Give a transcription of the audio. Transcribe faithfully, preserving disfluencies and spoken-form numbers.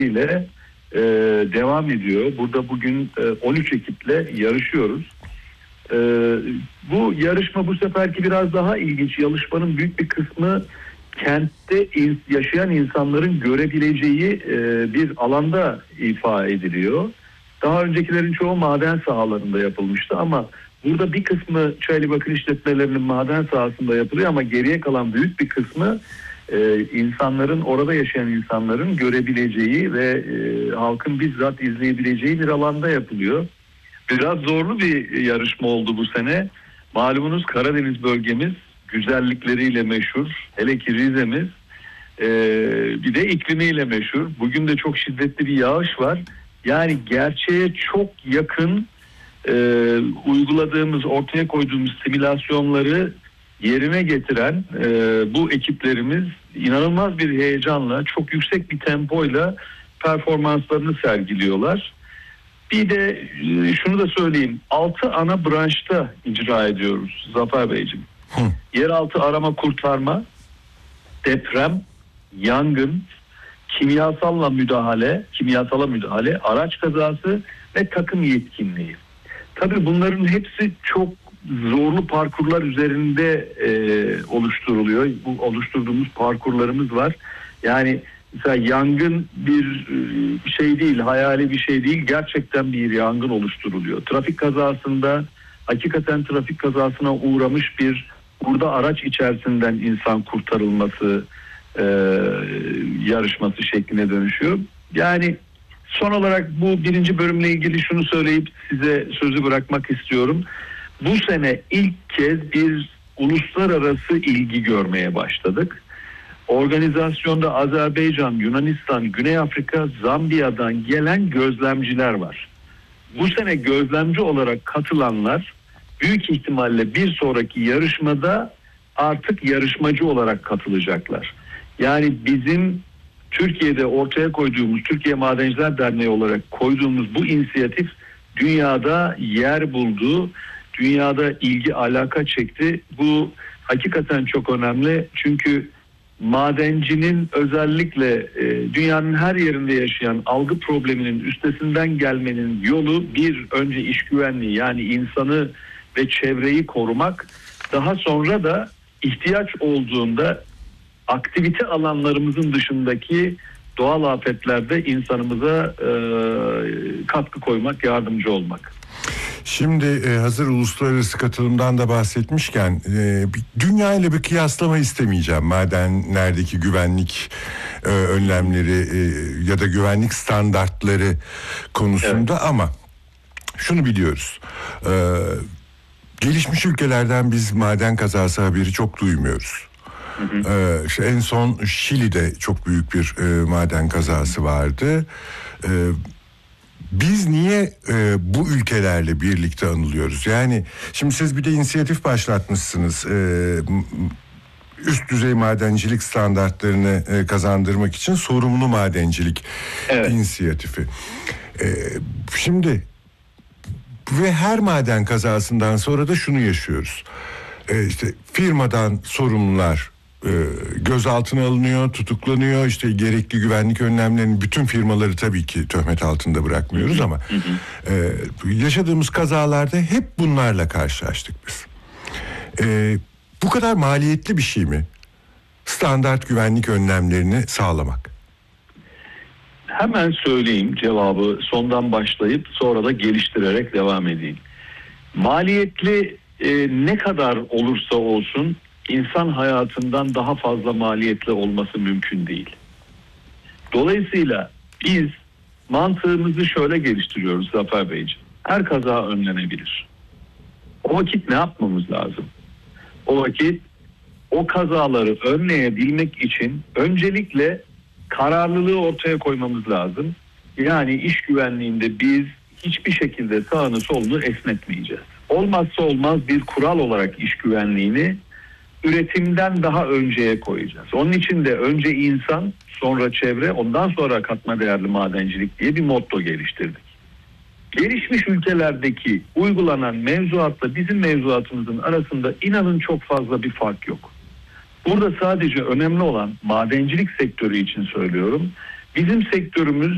ile e, devam ediyor. Burada bugün e, on üç ekiple yarışıyoruz. E, bu yarışma bu seferki biraz daha ilginç. Yarışmanın büyük bir kısmı kentte in, yaşayan insanların görebileceği e, bir alanda ifa ediliyor. Daha öncekilerin çoğu maden sahalarında yapılmıştı ama burada bir kısmı Çayeli Bakır İşletmelerinin maden sahasında yapılıyor ama geriye kalan büyük bir kısmı e, insanların, orada yaşayan insanların görebileceği ve e, halkın bizzat izleyebileceği bir alanda yapılıyor. Biraz zorlu bir yarışma oldu bu sene. Malumunuz Karadeniz bölgemiz güzellikleriyle meşhur. Hele ki Rize'miz e, bir de iklimiyle meşhur. Bugün de çok şiddetli bir yağış var. Yani gerçeğe çok yakın e, uyguladığımız, ortaya koyduğumuz simülasyonları yerine getiren e, bu ekiplerimiz inanılmaz bir heyecanla, çok yüksek bir tempoyla performanslarını sergiliyorlar. Bir de e, şunu da söyleyeyim, altı ana branşta icra ediyoruz Zafer Beyciğim. Hı. Yeraltı arama kurtarma, deprem, yangın, kimyasalla müdahale, kimyasala müdahale, araç kazası ve takım yetkinliği. Tabii bunların hepsi çok zorlu parkurlar üzerinde e, oluşturuluyor. Bu oluşturduğumuz parkurlarımız var. Yani mesela yangın bir şey değil, hayali bir şey değil. Gerçekten bir yangın oluşturuluyor. Trafik kazasında hakikaten trafik kazasına uğramış bir burada araç içerisinden insan kurtarılması e, yarışması şekline dönüşüyor. Yani son olarak bu birinci bölümle ilgili şunu söyleyip size sözü bırakmak istiyorum. Bu sene ilk kez bir uluslararası ilgi görmeye başladık. Organizasyonda Azerbaycan, Yunanistan, Güney Afrika, Zambiya'dan gelen gözlemciler var. Bu sene gözlemci olarak katılanlar büyük ihtimalle bir sonraki yarışmada artık yarışmacı olarak katılacaklar. Yani bizim Türkiye'de ortaya koyduğumuz, Türkiye Madenciler Derneği olarak koyduğumuz bu inisiyatif dünyada yer buldu. Dünyada ilgi, alaka çekti. Bu hakikaten çok önemli. Çünkü madencinin özellikle e, dünyanın her yerinde yaşayan algı probleminin üstesinden gelmenin yolu bir önce iş güvenliği, yani insanı ve çevreyi korumak. Daha sonra da ihtiyaç olduğunda aktivite alanlarımızın dışındaki doğal afetlerde insanımıza e, katkı koymak, yardımcı olmak. Şimdi e, hazır uluslararası katılımdan da bahsetmişken e, dünya ile bir kıyaslama istemeyeceğim. Madenlerdeki güvenlik e, önlemleri e, ya da güvenlik standartları konusunda, evet. Ama şunu biliyoruz. E, gelişmiş ülkelerden biz maden kazası haberi çok duymuyoruz. Hı hı. E, işte en son Şili'de çok büyük bir e, maden kazası vardı. E, Biz niye e, bu ülkelerle birlikte anılıyoruz? Yani şimdi siz bir de inisiyatif başlatmışsınız. E, üst düzey madencilik standartlarını e, kazandırmak için sorumlu madencilik, evet. inisiyatifi. E, şimdi ve her maden kazasından sonra da şunu yaşıyoruz. E, işte firmadan sorumlular E, gözaltına alınıyor, tutuklanıyor. İşte gerekli güvenlik önlemlerini, bütün firmaları tabii ki töhmet altında bırakmıyoruz, hı hı. ama e, yaşadığımız kazalarda hep bunlarla karşılaştık biz. E, bu kadar maliyetli bir şey mi standart güvenlik önlemlerini sağlamak? Hemen söyleyeyim cevabı, sondan başlayıp sonra da geliştirerek devam edeyim. Maliyetli e, ne kadar olursa olsun İnsan hayatından daha fazla maliyetli olması mümkün değil. Dolayısıyla biz mantığımızı şöyle geliştiriyoruz Zafer Beyciğim. Her kaza önlenebilir. O vakit ne yapmamız lazım? O vakit o kazaları önleyebilmek için öncelikle kararlılığı ortaya koymamız lazım. Yani iş güvenliğinde biz hiçbir şekilde sağını solunu esnetmeyeceğiz. Olmazsa olmaz bir kural olarak iş güvenliğini üretimden daha önceye koyacağız. Onun için de önce insan, sonra çevre, ondan sonra katma değerli madencilik diye bir motto geliştirdik. Gelişmiş ülkelerdeki uygulanan mevzuatla bizim mevzuatımızın arasında inanın çok fazla bir fark yok. Burada sadece önemli olan madencilik sektörü için söylüyorum. Bizim sektörümüz